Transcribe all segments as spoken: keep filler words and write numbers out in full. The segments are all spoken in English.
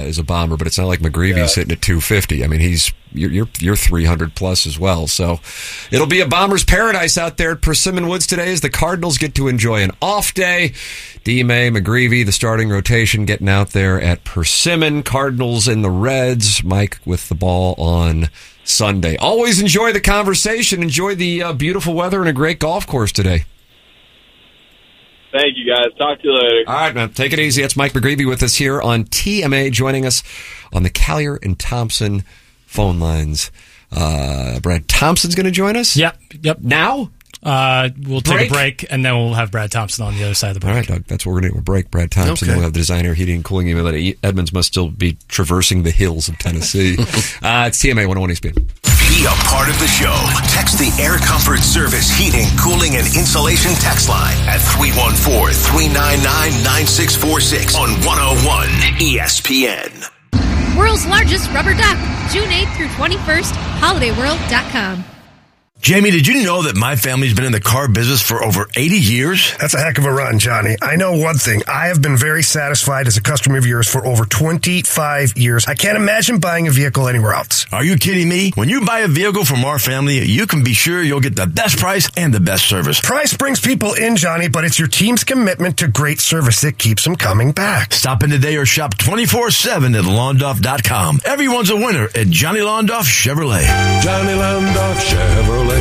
is a bomber, but it's not like McGreevy's yeah. hitting at two fifty. I mean, he's you're, you're you're three hundred plus as well. So it'll be a bomber's paradise out there at Persimmon Woods today as the Cardinals get to enjoy an off day. D-May, McGreevy, the starting rotation, getting out there at Persimmon. Cardinals and the Reds. Mike with the ball on Sunday. Always enjoy the conversation. Enjoy the uh, beautiful weather and a great golf course today. Thank you, guys. Talk to you later. All right, man. Take it easy. That's Mike McGreevy with us here on T M A, joining us on the Callier and Thompson phone lines. Uh, Brad Thompson's going to join us? Yep. Yep. Now? Uh, we'll break? take a break, and then we'll have Brad Thompson on the other side of the break. All right, Doug. That's what we're going to do. We'll break. Brad Thompson. Okay. We'll have the designer heating and cooling. Even that Edmonds must still be traversing the hills of Tennessee. uh, it's T M A one oh one E S P N. Be a part of the show. Text the Air Comfort Service Heating, Cooling, and Insulation text line at three one four, three nine nine, nine six four six on one oh one E S P N. World's largest rubber duck, June eighth through twenty-first, holiday world dot com. Jamie, did you know that my family's been in the car business for over eighty years? That's a heck of a run, Johnny. I know one thing. I have been very satisfied as a customer of yours for over twenty-five years. I can't imagine buying a vehicle anywhere else. Are you kidding me? When you buy a vehicle from our family, you can be sure you'll get the best price and the best service. Price brings people in, Johnny, but it's your team's commitment to great service that keeps them coming back. Stop in today or shop twenty-four seven at Londoff dot com. Everyone's a winner at Johnny Londoff Chevrolet. Johnny Londoff Chevrolet.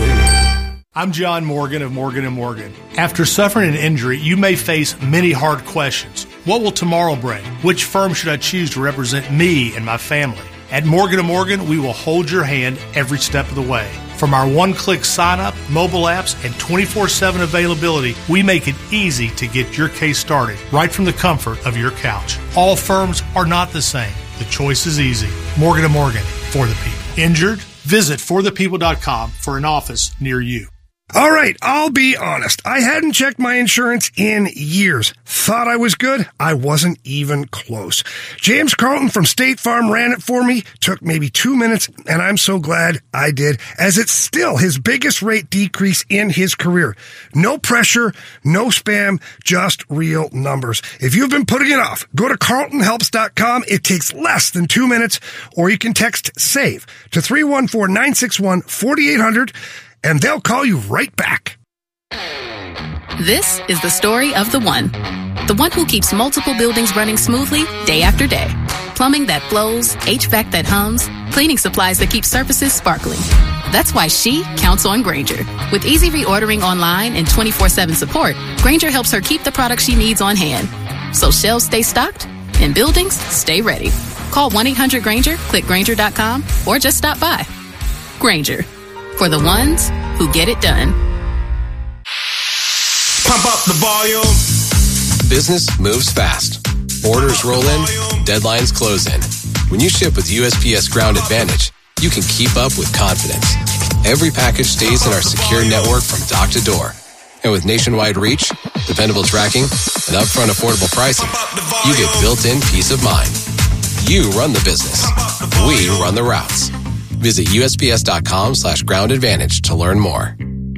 I'm John Morgan of Morgan and Morgan. After suffering an injury, you may face many hard questions. What will tomorrow bring? Which firm should I choose to represent me and my family? At Morgan and Morgan, we will hold your hand every step of the way. From our one-click sign-up, mobile apps, and twenty-four seven availability, we make it easy to get your case started right from the comfort of your couch. All firms are not the same. The choice is easy. Morgan and Morgan, for the people. Injured? Visit for the people dot com for an office near you. All right, I'll be honest. I hadn't checked my insurance in years. Thought I was good. I wasn't even close. James Carlton from State Farm ran it for me. Took maybe two minutes, and I'm so glad I did, as it's still his biggest rate decrease in his career. No pressure, no spam, just real numbers. If you've been putting it off, go to carlton helps dot com. It takes less than two minutes, or you can text SAVE to three one four, nine six one, four eight zero zero. And they'll call you right back. This is the story of the one. The one who keeps multiple buildings running smoothly day after day. Plumbing that flows, H V A C that hums, cleaning supplies that keep surfaces sparkling. That's why she counts on Grainger. With easy reordering online and twenty-four seven support, Grainger helps her keep the products she needs on hand. So shelves stay stocked and buildings stay ready. Call one eight hundred Grainger, click Grainger dot com, or just stop by. Grainger. For the ones who get it done. Pump up the volume. Business moves fast. Orders roll in, deadlines close in. When you ship with U S P S Ground Advantage, you can keep up with confidence. Every package stays in our secure network from dock to door. And with nationwide reach, dependable tracking, and upfront affordable pricing, you get built-in peace of mind. You run the business. We run the routes. Visit U S P S dot com slash ground advantage to learn more.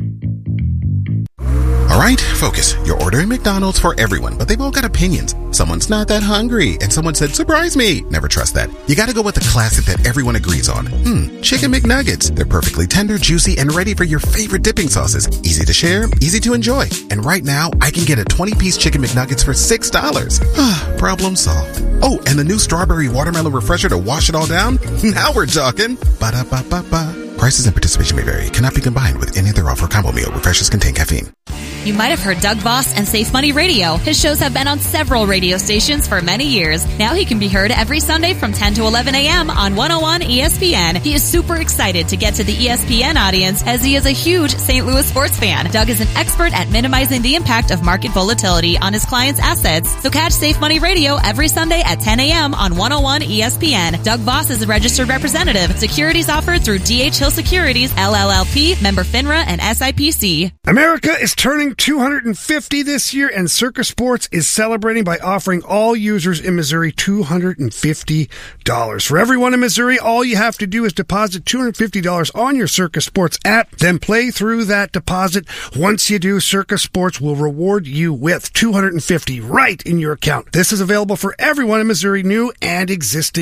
All right, focus. You're ordering McDonald's for everyone, but they've all got opinions. Someone's not that hungry, and someone said, surprise me. Never trust that. You gotta go with the classic that everyone agrees on. Hmm, Chicken McNuggets. They're perfectly tender, juicy, and ready for your favorite dipping sauces. Easy to share, easy to enjoy. And right now, I can get a twenty-piece Chicken McNuggets for six dollars. Problem solved. Oh, and the new strawberry watermelon refresher to wash it all down? Now we're talking. Ba-da-ba-ba-ba. Prices and participation may vary. Cannot be combined with any other offer or combo meal. Refreshers contain caffeine. You might have heard Doug Voss and Safe Money Radio. His shows have been on several radio stations for many years. Now he can be heard every Sunday from ten to eleven a.m. on one oh one E S P N. He is super excited to get to the E S P N audience as he is a huge Saint Louis sports fan. Doug is an expert at minimizing the impact of market volatility on his clients' assets. So catch Safe Money Radio every Sunday at ten a.m. on one oh one E S P N. Doug Voss is a registered representative. Securities offered through D H Hill Securities, L L L P, member FINRA, and S I P C. America is turning two hundred fifty this year, and Circa Sports is celebrating by offering all users in Missouri two hundred fifty dollars. For everyone in Missouri, all you have to do is deposit two hundred fifty dollars on your Circa Sports app, then play through that deposit. Once you do, Circa Sports will reward you with two hundred fifty dollars right in your account. This is available for everyone in Missouri, new and existing.